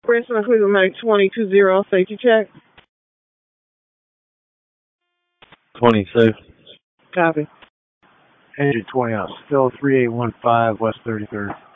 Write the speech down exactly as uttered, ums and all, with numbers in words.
Princeton Cleveland Medic twenty-two zero, safety check. twenty-six. Copy. Engine twenty out, still three eight one five, West thirty-third.